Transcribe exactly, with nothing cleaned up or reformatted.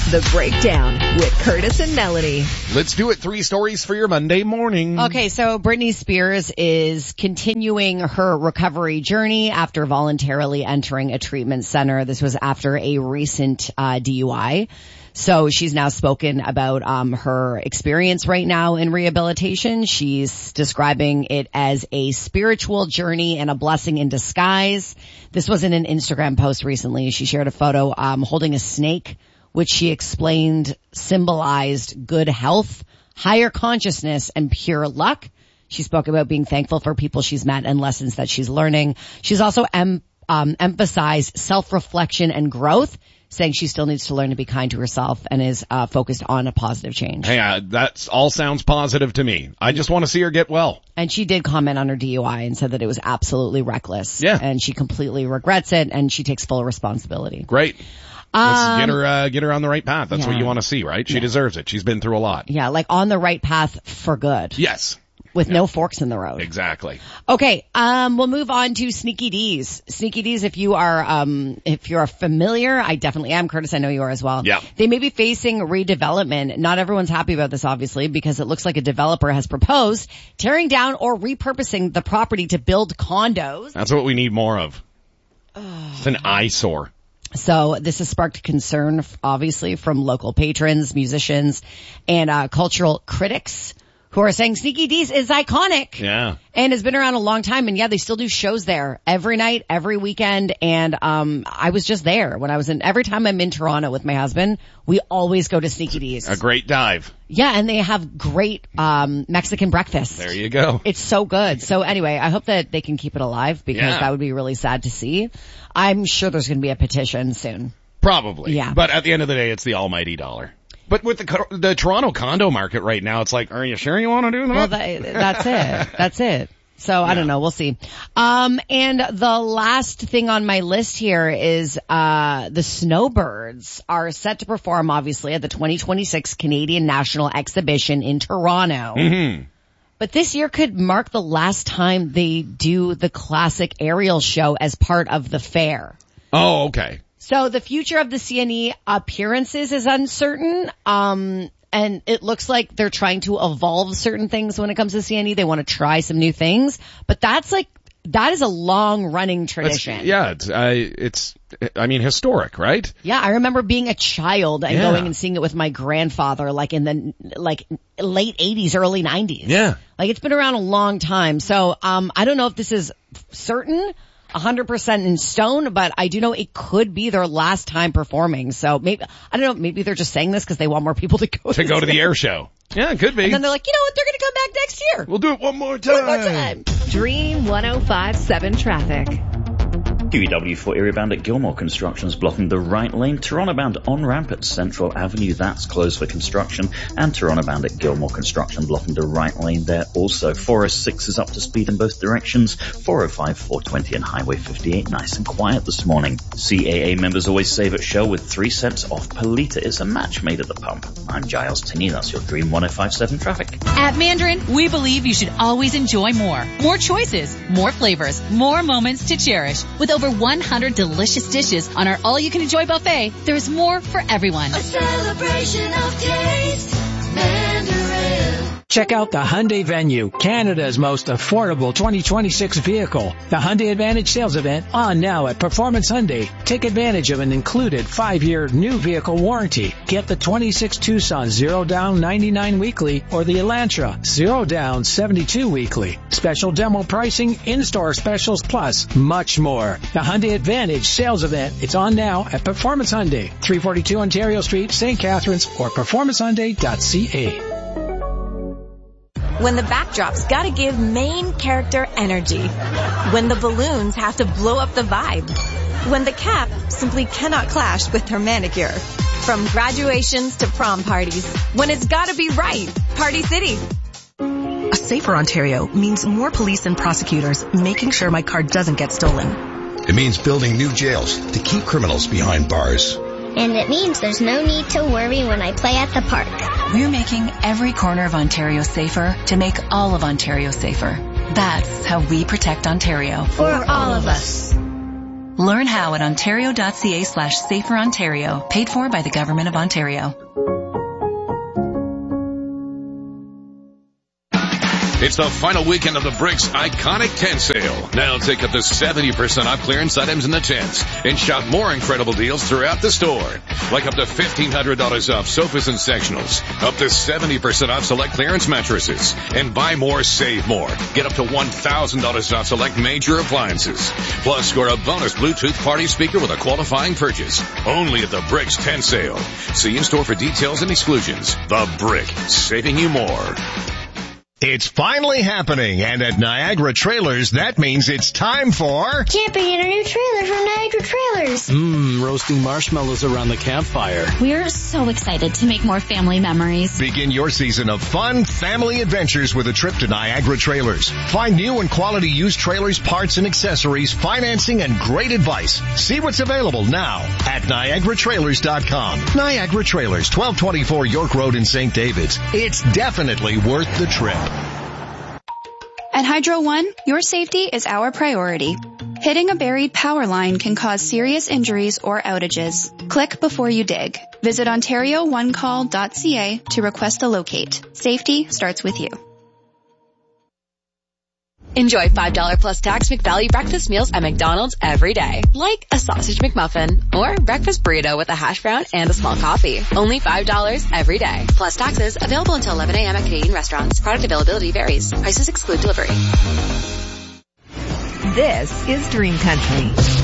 The Breakdown with Curtis and Melanie. Let's do it. Three stories for your Monday morning. Okay, so Britney Spears is continuing her recovery journey after voluntarily entering a treatment center. This was after a recent uh, D U I. So she's now spoken about um her experience right now in rehabilitation. She's describing it as a spiritual journey and a blessing in disguise. This was in an Instagram post recently. She shared a photo um holding a snake, which she explained symbolized good health, higher consciousness, and pure luck. She spoke about being thankful for people she's met and lessons that she's learning. She's also em- um, emphasized self-reflection and growth, saying she still needs to learn to be kind to herself and is uh, focused on a positive change. Hey, uh, that all sounds positive to me. I just want to see her get well. And she did comment on her D U I and said that it was absolutely reckless. Yeah. And she completely regrets it, and she takes full responsibility. Great. Let's Um, get her, uh, get her on the right path. That's yeah. what you want to see, right? She Yeah. deserves it. She's been through a lot. Yeah, like on the right path for good. Yes. With no forks in the road. Exactly. Okay, um, we'll move on to Sneaky D's. Sneaky D's, if you are, um, if you're familiar, I definitely am. Curtis, I know you are as well. Yeah. They may be facing redevelopment. Not everyone's happy about this, obviously, because it looks like a developer has proposed tearing down or repurposing the property to build condos. That's what we need more of. It's an eyesore. So this has sparked concern, obviously, from local patrons, musicians, and uh cultural critics who are saying Sneaky D's is iconic. Yeah. And has been around a long time. And yeah, they still do shows there every night, every weekend. And um I was just there when I was in, every time I'm in Toronto with my husband, we always go to Sneaky D's. A great dive. Yeah, and they have great um Mexican breakfast. There you go. It's so good. So anyway, I hope that they can keep it alive, because Yeah. that would be really sad to see. I'm sure there's going to be a petition soon. Probably. Yeah. But at the end of the day, it's the almighty dollar. But with the co- the Toronto condo market right now, it's like, are you sure you want to do that? Well, that, that's it. That's it. So I don't know. We'll see. Um, and the last thing on my list here is, uh, the Snowbirds are set to perform, obviously, at the twenty twenty-six Canadian National Exhibition in Toronto. Mm-hmm. But this year could mark the last time they do the classic aerial show as part of the fair. Oh, okay. So the future of the C N E appearances is uncertain. Um, and it looks like they're trying to evolve certain things when it comes to C N E. They want to try some new things, but that's like, that is a long running tradition. That's, yeah, it's, uh, it's, I mean, historic, right? Yeah, I remember being a child and Yeah. going and seeing it with my grandfather, like in the, like, late eighties, early nineties. Yeah. Like, it's been around a long time. So, um, I don't know if this is certain, one hundred percent in stone, but I do know it could be their last time performing. So maybe, I don't know, maybe they're just saying this because they want more people to go To go to the air show. Yeah, it could be. And then they're like, you know what, they're going to come back next year. We'll do it one more time. One more time. Dream one oh five point seven traffic. Q E W for area bound at Gilmore Construction's blocking the right lane. Toronto bound on ramp at Central Avenue, that's closed for construction. And Toronto bound at Gilmore Construction blocking the right lane there also. four oh six is up to speed in both directions. four oh five, four twenty and Highway fifty-eight nice and quiet this morning. C A A members always save at Shell with three cents off per litre. It's a match made at the pump. I'm Giles Tinney, that's your Dream one oh five point seven traffic. At Mandarin, we believe you should always enjoy more. More choices, more flavors, more moments to cherish. With over one hundred delicious dishes on our all-you-can-enjoy buffet, there's more for everyone. A celebration of taste, Mandarin. Check out the Hyundai Venue, Canada's most affordable twenty twenty-six vehicle. The Hyundai Advantage sales event on now at Performance Hyundai. Take advantage of an included five-year new vehicle warranty. Get the twenty-six Tucson zero down ninety-nine weekly or the Elantra zero down seventy-two weekly. Special demo pricing, in-store specials, plus much more. The Hyundai Advantage sales event. It's on now at Performance Hyundai, three forty-two Ontario Street, Saint Catharines, or performance hyundai dot c a. When the backdrop's gotta give main character energy. When the balloons have to blow up the vibe. When the cap simply cannot clash with her manicure. From graduations to prom parties. When it's gotta be right. Party City. A safer Ontario means more police and prosecutors making sure my car doesn't get stolen. It means building new jails to keep criminals behind bars. And it means there's no need to worry when I play at the park. We're making every corner of Ontario safer to make all of Ontario safer. That's how we protect Ontario. For all of us. Learn how at ontario.ca slash safer Ontario. Paid for by the Government of Ontario. It's the final weekend of the Bricks Iconic Tent Sale. Now take up to seventy percent off clearance items in the tents and shop more incredible deals throughout the store. Like up to fifteen hundred dollars off sofas and sectionals, up to seventy percent off select clearance mattresses, and buy more, save more. Get up to one thousand dollars off select major appliances. Plus score a bonus Bluetooth party speaker with a qualifying purchase. Only at the Bricks Tent Sale. See in store for details and exclusions. The Brick, saving you more. It's finally happening, and at Niagara Trailers, that means it's time for... camping in our new trailer from Niagara Trailers. Mmm, roasting marshmallows around the campfire. We're so excited to make more family memories. Begin your season of fun family adventures with a trip to Niagara Trailers. Find new and quality used trailers, parts and accessories, financing, and great advice. See what's available now at Niagara Trailers dot com. Niagara Trailers, twelve twenty-four York Road in Saint David's. It's definitely worth the trip. At Hydro One, your safety is our priority. Hitting a buried power line can cause serious injuries or outages. Click before you dig. Visit ontario one call dot c a to request a locate. Safety starts with you. Enjoy five dollars plus tax McValue breakfast meals at McDonald's every day. Like a sausage McMuffin or breakfast burrito with a hash brown and a small coffee. Only five dollars every day. Plus taxes. Available until eleven a.m. at Canadian restaurants. Product availability varies. Prices exclude delivery. This is Dream Country.